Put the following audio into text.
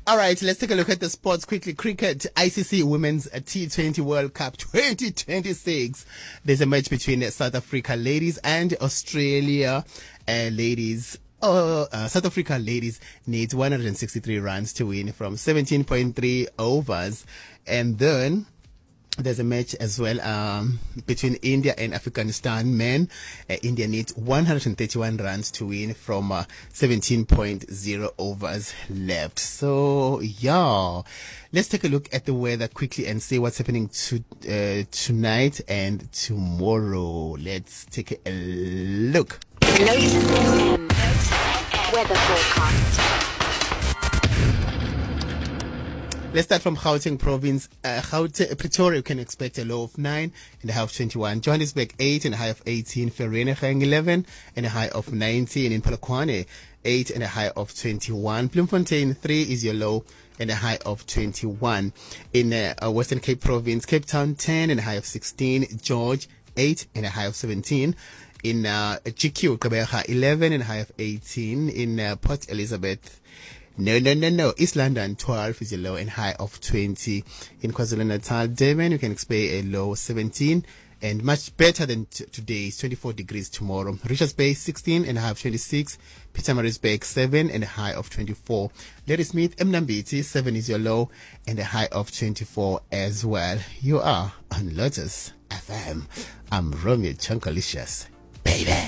All right, let's take a look at the sports quickly. Cricket, ICC Women's T20 World Cup 2026. There's a match between South Africa ladies and Australia ladies. South Africa ladies needs 163 runs to win from 17.3 overs. And then there's a match as well between India and Afghanistan men. India needs 131 runs to win from 17.0 overs left. So, yeah, let's take a look at the weather quickly and see what's happening tonight and tomorrow. Let's take a look. Lotus FM weather forecast. Let's start from Gauteng province. Pretoria, you can expect a low of 9 and a high of 21. Johannesburg, 8 and a high of 18. Vereeniging, 11 and a high of 19. In Polokwane, 8 and a high of 21. Bloemfontein, 3 is your low and a high of 21. In Western Cape province, Cape Town, 10 and a high of 16. George, 8 and a high of 17. In GQ, Gqeberha, 11 and a high of 18. In Port Elizabeth, No. East London, 12 is a low and high of 20. In KwaZulu-Natal, Durban, you can expect a low 17 and much better than today. It's 24 degrees tomorrow. Richards Bay, 16 and a high of 26. Pietermaritzburg, 7 and a high of 24. Ladysmith, Mnambiti, 7 is your low and a high of 24 as well. You are on Lotus FM. I'm Romeo Chunkalicious, baby.